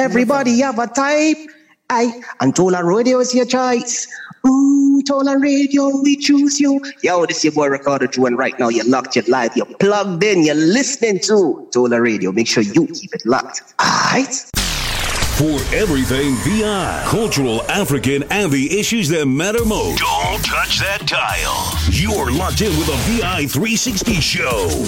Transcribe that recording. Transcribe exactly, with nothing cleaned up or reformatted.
Everybody have a type. Aye, and Tola Radio is your choice. Ooh, Tola Radio, we choose you. Yo, this is your boy Ricardo Drew, and right now you're locked, you're live, you're plugged in, you're listening to Tola Radio. Make sure you keep it locked. Alright? For everything V I, cultural, African, and the issues that matter most. Don't touch that dial. You're locked in with a V I three sixty show.